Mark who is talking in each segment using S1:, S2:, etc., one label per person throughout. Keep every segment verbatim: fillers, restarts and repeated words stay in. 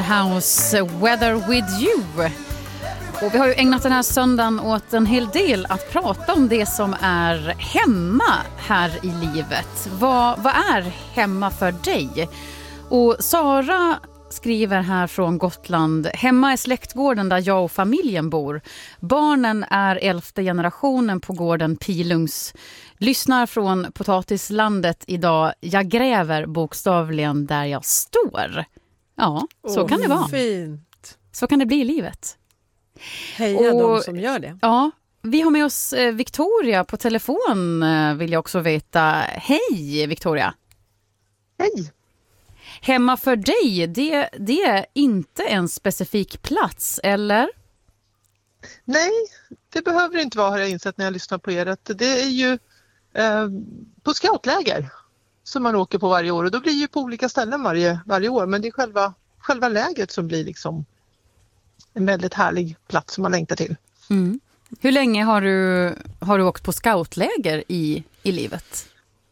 S1: House, Weather With You. Och vi har ju ägnat den här söndagen åt en hel del att prata om det som är hemma här i livet. Vad, vad är hemma för dig? Och Sara skriver här från Gotland: hemma är släktgården där jag och familjen bor. Barnen är elfte generationen på gården Pilungs. Lyssnar från potatislandet idag. Jag gräver bokstavligen där jag står. Ja, så oh, kan det vara.
S2: Fint.
S1: Så kan det bli i livet.
S2: Heja och, de som gör det.
S1: Ja, vi har med oss Victoria på telefon, vill jag också veta. Hej Victoria.
S3: Hej.
S1: Hemma för dig, det, det är inte en specifik plats, eller?
S3: Nej, det behöver det inte vara, har jag insett när jag lyssnar på er. Att det är ju eh, på scoutläger som man åker på varje år. Och då blir det ju på olika ställen varje, varje år. Men det är själva, själva läget som blir liksom en väldigt härlig plats som man längtar till.
S1: Mm. Hur länge har du, har du åkt på scoutläger i, i livet?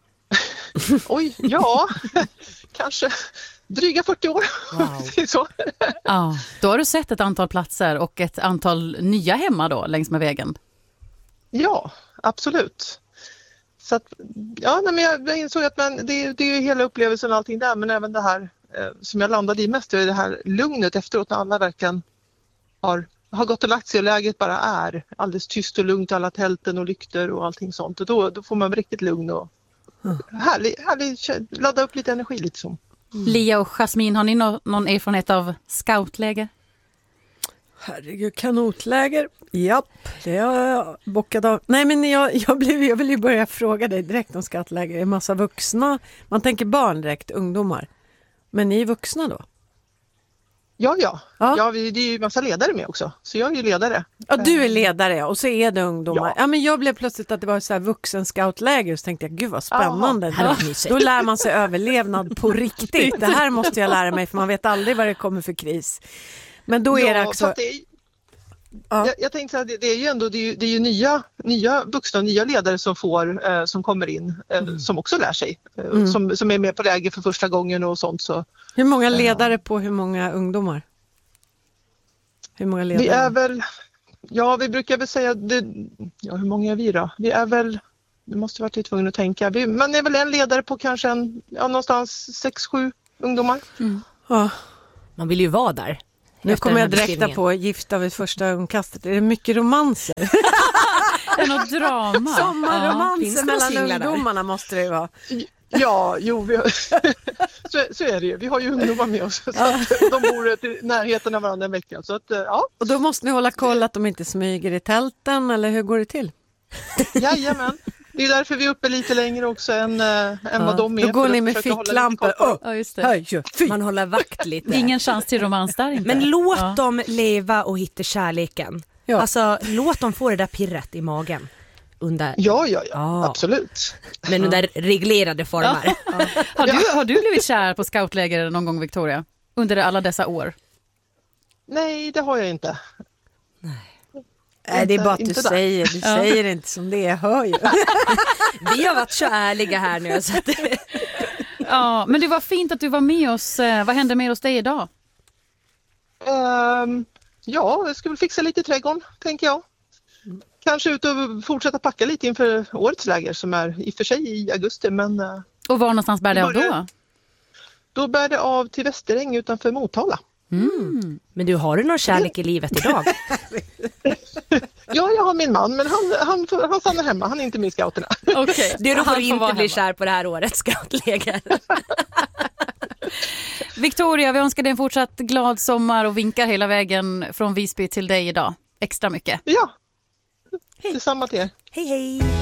S3: Oj, ja, kanske dryga fyrtio år.
S2: Wow.
S3: Så.
S1: Ja, då har du sett ett antal platser och ett antal nya hemma då längs med vägen.
S3: Ja, absolut. Så att, ja, nej, men jag insåg att man, det, det är hela upplevelsen och allting där, men även det här eh, som jag landade i mest är det här lugnet efteråt när alla verkligen har, har gått och lagt sig och läget bara är alldeles tyst och lugnt, alla tälten och lyktor och allting sånt. Och då, då får man riktigt lugn och mm. härlig, härlig, ladda upp lite energi lite så.
S1: Mm. Lia och Jasmin, har ni no- någon erfarenhet av scoutläger?
S2: Herregud, kanotläger. Japp, det har jag bockat av. Nej, men jag, jag, blev, jag vill ju börja fråga dig direkt om scoutläger. Det är massa vuxna. Man tänker barn direkt, ungdomar. Men ni är vuxna då?
S3: Ja, ja.
S2: ja.
S3: ja vi, det är ju massa ledare med också. Så jag är ju ledare.
S2: Ja, du är ledare och så är det ungdomar. Ja,
S3: ja
S2: men jag blev plötsligt att det var så här vuxen scoutläger och så tänkte jag, gud vad spännande.
S1: Ja,
S2: då lär man sig överlevnad på riktigt. Det här måste jag lära mig för man vet aldrig vad det kommer för kris. Men då är
S3: ja,
S2: det också...
S3: Det är, ja. jag, jag tänkte att det, det är ju ändå det är ju, det är ju nya, nya vuxna, nya ledare som får, eh, som kommer in, eh, mm. som också lär sig. Eh, mm. som, som är med på läger för första gången och sånt. Så,
S2: hur många ledare eh, på hur många ungdomar? Hur många ledare?
S3: Vi är väl, ja vi brukar väl säga, det, ja hur många är vi då? Vi är väl, det måste vara lite tvungen att tänka, vi, man är väl en ledare på kanske en, ja, någonstans sex, sju ungdomar.
S2: Mm. Ja.
S4: Man vill ju vara där.
S2: Nu kommer jag direkt på Gifta vid första ögonkastet. Är det mycket romanser?
S1: Det är något drama.
S2: Sommarromanser
S4: ja,
S2: mellan ungdomarna där? Måste det ju vara.
S3: Ja, jo, vi har, så, så är det ju. Vi har ju ungdomar med oss. Så att de bor i närheten av varandra en vecka. Så att, ja.
S2: Och då måste ni hålla koll att de inte smyger i tälten, eller hur går det till?
S3: Jajamän. Det är därför vi är uppe lite längre också än, äh, än ja. vad de är.
S2: Då går ni med ficklampor.
S1: Oh, ja, just det.
S2: Höj,
S4: man håller vakt lite.
S1: Ingen chans till romans där inte.
S4: Men låt
S1: ja.
S4: dem leva och hitta kärleken. Ja. Alltså, låt dem få det där pirret i magen. Under...
S3: Ja, ja, ja. Ah. Absolut.
S4: Men under reglerade former.
S1: Ja. Ja. Har, du, har du blivit kär på scoutläger någon gång, Victoria? Under alla dessa år?
S3: Nej, det har jag inte.
S2: Nej. Nej, det är bara att du säger, du ja. säger inte som det är, jag hör ju.
S4: Vi har varit så ärliga här nu. Så att...
S1: ja, men det var fint att du var med oss. Vad hände med oss dig idag?
S3: Um, ja, jag ska väl fixa lite i trädgården, tänker jag. Kanske ut och fortsätta packa lite inför årets läger som är i och för sig i augusti. Men,
S1: och var någonstans bär det av då?
S3: Då bär det av till Västeräng utanför Motala.
S4: Mm. Men du, har du någon kärlek i livet idag?
S3: Ja, jag har min man, men han, han, han stannar hemma. Han är inte med i scouterna.
S4: Okay. Du då får du inte bli kär på det här årets scoutläger.
S1: Victoria, vi önskar dig en fortsatt glad sommar och vinkar hela vägen från Visby till dig idag. Extra mycket.
S3: Ja, detsamma till er.
S4: Hej, hej!